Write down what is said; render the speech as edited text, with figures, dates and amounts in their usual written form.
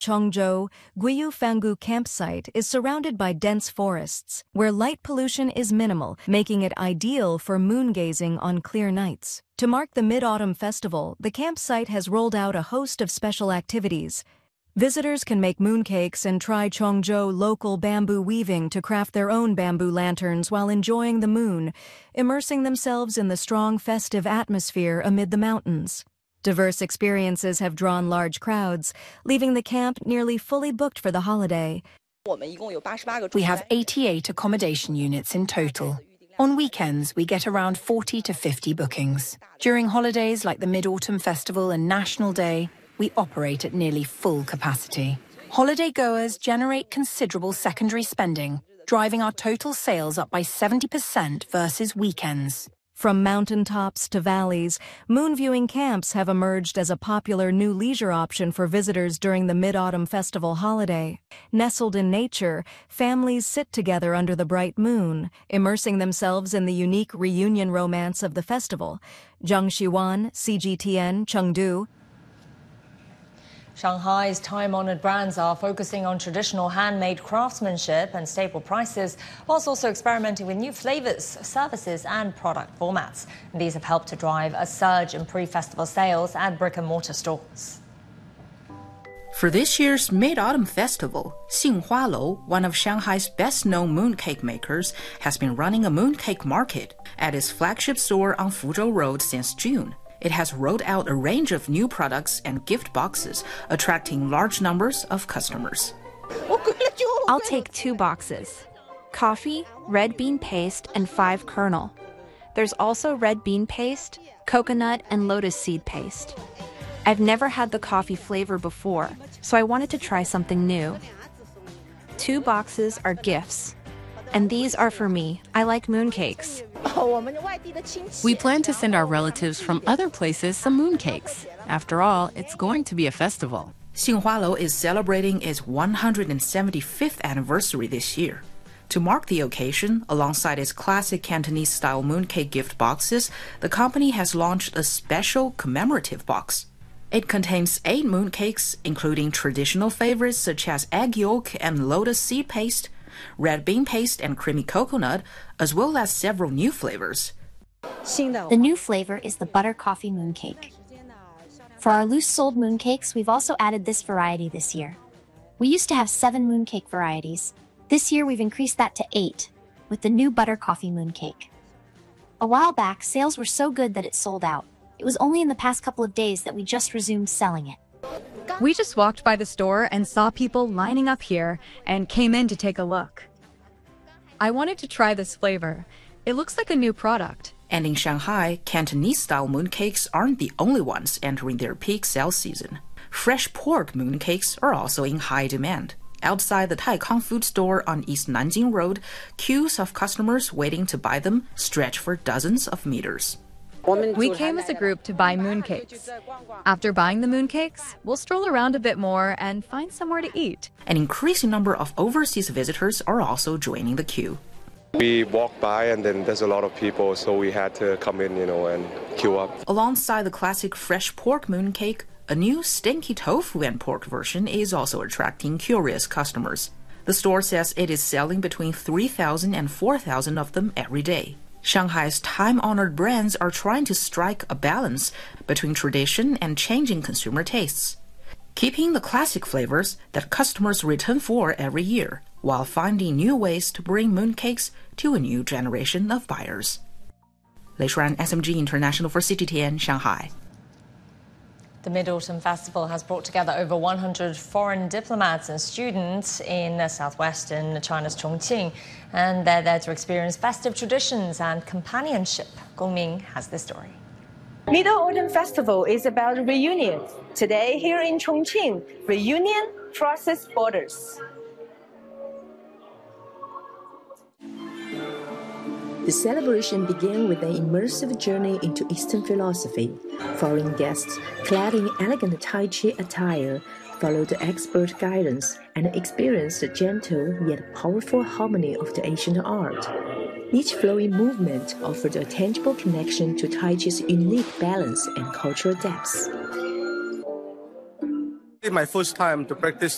Chongzhou Guiyufangu campsite is surrounded by dense forests, where light pollution is minimal, making it ideal for moon gazing on clear nights. To mark the Mid-Autumn Festival, the campsite has rolled out a host of special activities. Visitors can make mooncakes and try Chongzhou local bamboo weaving to craft their own bamboo lanterns while enjoying the moon, immersing themselves in the strong festive atmosphere amid the mountains. Diverse experiences have drawn large crowds, leaving the camp nearly fully booked for the holiday. We have 88 accommodation units in total. On weekends, we get around 40 to 50 bookings. During holidays like the Mid-Autumn Festival and National Day, we operate at nearly full capacity. Holiday goers generate considerable secondary spending, driving our total sales up by 70% versus weekends. From mountaintops to valleys, moon viewing camps have emerged as a popular new leisure option for visitors during the Mid-Autumn Festival holiday. Nestled in nature, families sit together under the bright moon, immersing themselves in the unique reunion romance of the festival. Zhang Xiwan, CGTN, Chengdu. Shanghai's time-honored brands are focusing on traditional handmade craftsmanship and stable prices, whilst also experimenting with new flavors, services and product formats. And these have helped to drive a surge in pre-festival sales at brick-and-mortar stores. For this year's Mid-Autumn Festival, Xinghua Lou, one of Shanghai's best-known mooncake makers, has been running a mooncake market at its flagship store on Fuzhou Road since June. It has rolled out a range of new products and gift boxes, attracting large numbers of customers. I'll take 2 boxes. Coffee, red bean paste, and 5 kernel. There's also red bean paste, coconut, and lotus seed paste. I've never had the coffee flavor before, so I wanted to try something new. 2 boxes are gifts. And these are for me. I like mooncakes. We plan to send our relatives from other places some mooncakes. After all, it's going to be a festival. Xinghua Lou is celebrating its 175th anniversary this year. To mark the occasion, alongside its classic Cantonese-style mooncake gift boxes, the company has launched a special commemorative box. It contains 8 mooncakes, including traditional favorites such as egg yolk and lotus seed paste, red bean paste and creamy coconut, as well as several new flavors. The new flavor is the butter coffee mooncake. For our loose-soled mooncakes, we've also added this variety this year. We used to have 7 mooncake varieties. This year we've increased that to 8, with the new butter coffee mooncake. A while back, sales were so good that it sold out. It was only in the past couple of days that we just resumed selling it. We just walked by the store and saw people lining up here and came in to take a look. I wanted to try this flavor. It looks like a new product. And in Shanghai, Cantonese-style mooncakes aren't the only ones entering their peak sales season. Fresh pork mooncakes are also in high demand. Outside the Taikang food store on East Nanjing Road, queues of customers waiting to buy them stretch for dozens of meters. We came as a group to buy mooncakes. After buying the mooncakes, we'll stroll around a bit more and find somewhere to eat. An increasing number of overseas visitors are also joining the queue. We walked by and then there's a lot of people, so we had to come in, and queue up. Alongside the classic fresh pork mooncake, a new stinky tofu and pork version is also attracting curious customers. The store says it is selling between 3,000 and 4,000 of them every day. Shanghai's time-honored brands are trying to strike a balance between tradition and changing consumer tastes, keeping the classic flavors that customers return for every year, while finding new ways to bring mooncakes to a new generation of buyers. Lei Shuan, SMG International for CGTN, Shanghai. The Mid-Autumn Festival has brought together over 100 foreign diplomats and students in southwestern China's Chongqing, and they're there to experience festive traditions and companionship. Gong Ming has this story. Mid-Autumn Festival is about reunion. Today, here in Chongqing, reunion crosses borders. The celebration began with an immersive journey into Eastern philosophy. Foreign guests, clad in elegant Tai Chi attire, followed expert guidance and experienced the gentle yet powerful harmony of the ancient art. Each flowing movement offered a tangible connection to Tai Chi's unique balance and cultural depths. My first time to practice